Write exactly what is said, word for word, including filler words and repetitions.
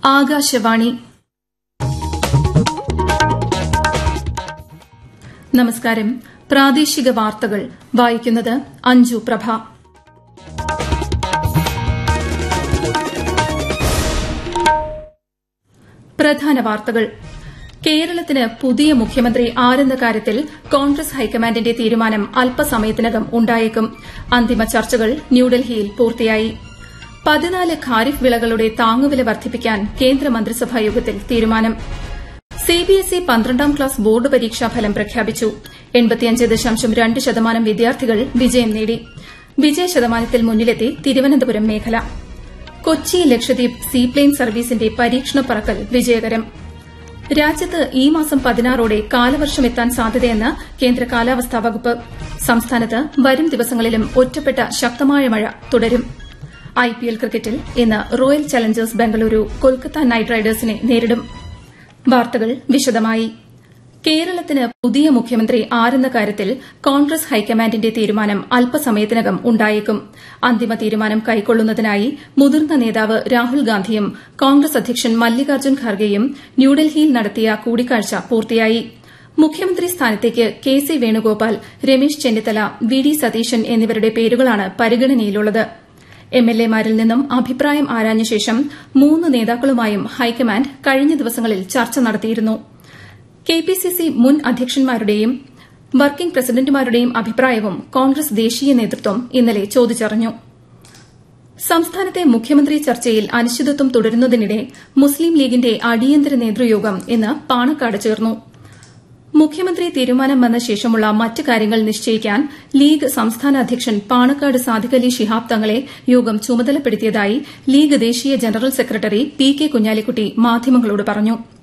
ആകാശവാണി നമസ്കാരം. പ്രാദേശിക വാർത്തകൾ വായിക്കുന്നത് അഞ്ജു പ്രഭ. പ്രധാന വാർത്തകൾ. കേരളത്തിന് പുതിയ മുഖ്യമന്ത്രി ആരെന്ന കാര്യത്തിൽ കോൺഗ്രസ് ഹൈക്കമാൻഡിന്റെ തീരുമാനം അല്പസമയത്തിനകം ഉണ്ടായേക്കും. അന്തിമ ചർച്ചകൾ ന്യൂഡൽഹിയിൽ പൂർത്തിയായി. പതിനാല് ഖാരിഫ് വിളകളുടെ താങ്ങുവില വർദ്ധിപ്പിക്കാൻ കേന്ദ്രമന്ത്രിസഭാ യോഗത്തിൽ തീരുമാനം. സിബിഎസ്ഇ പന്ത്രണ്ടാം ക്ലാസ് ബോർഡ് പരീക്ഷാഫലം പ്രഖ്യാപിച്ചു. എൺപത്തിയഞ്ച് ദശാംശം രണ്ട് ശതമാനം വിദ്യാർത്ഥികൾ വിജയം നേടി. വിജയശതമാനത്തിൽ മുന്നിലെത്തി തിരുവനന്തപുരം മേഖല. കൊച്ചി ലക്ഷദ്വീപ് സീപ്ലെയിൻ സർവീസിന്റെ പരീക്ഷണ പറക്കൽ വിജയകരം. രാജ്യത്ത് ഈ മാസം പതിനാറോടെ കാലവർഷമെത്താൻ സാധ്യതയെന്ന് കേന്ദ്ര കാലാവസ്ഥാ വകുപ്പ്. സംസ്ഥാനത്ത് വരും ദിവസങ്ങളിലും ഒറ്റപ്പെട്ട ശക്തമായ മഴ തുടരും. ഐപിഎൽ ക്രിക്കറ്റിൽ ഇന്ന് royal Challengers Bengaluru Kolkata night റൈഡേഴ്സിനെ നേരിടും. വാർത്തകൾ വിശദമായി. കേരളത്തിന് പുതിയ മുഖ്യമന്ത്രി ആരെന്ന കാര്യത്തിൽ കോൺഗ്രസ് ഹൈക്കമാൻഡിന്റെ തീരുമാനം അല്പസമയത്തിനകം ഉണ്ടായേക്കും. അന്തിമ തീരുമാനം കൈക്കൊള്ളുന്നതിനായി മുതിർന്ന നേതാവ് രാഹുൽ ഗാന്ധിയും കോൺഗ്രസ് അധ്യക്ഷൻ മല്ലികാർജ്ജുൻ ഖാർഗെയും ന്യൂഡൽഹിയിൽ നടത്തിയ കൂടിക്കാഴ്ച പൂർത്തിയായി. മുഖ്യമന്ത്രി സ്ഥാനത്തേക്ക് K C Venugopal, Ramesh Chennithala, V D Satheesan എന്നിവരുടെ പേരുകളാണ് പരിഗണനയിലുള്ളത്. എംഎൽഎമാരിൽ നിന്നും അഭിപ്രായം ആരാഞ്ഞ ശേഷം മൂന്ന് നേതാക്കളുമായും ഹൈക്കമാൻഡ് കഴിഞ്ഞ ദിവസങ്ങളിൽ ചർച്ച നടത്തിയിരുന്നു. കെപിസിസി മുൻ അധ്യക്ഷന്മാരുടെയും വർക്കിംഗ് പ്രസിഡന്റുമാരുടെയും അഭിപ്രായവും കോൺഗ്രസ് ദേശീയ നേതൃത്വം ഇന്നലെ ചോദിച്ചറിഞ്ഞു. സംസ്ഥാനത്തെ മുഖ്യമന്ത്രി ചർച്ചയിൽ അനിശ്ചിതത്വം തുടരുന്നതിനിടെ മുസ്ലിം ലീഗിന്റെ അടിയന്തര നേതൃയോഗം ഇന്ന് പാണക്കാട് ചേർന്നു. മുഖ്യമന്ത്രി തീരുമാനം വന്ന ശേഷമുള്ള മറ്റ് കാര്യങ്ങൾ നിശ്ചയിക്കാൻ ലീഗ് സംസ്ഥാന അധ്യക്ഷൻ പാണക്കാട് സാദിഖ് അലി ശിഹാബ് തങ്ങളെ യോഗം ചുമതലപ്പെടുത്തിയതായി ലീഗ് ദേശീയ general secretary P K Kunhalikutty മാധ്യമങ്ങളോട് പറഞ്ഞു.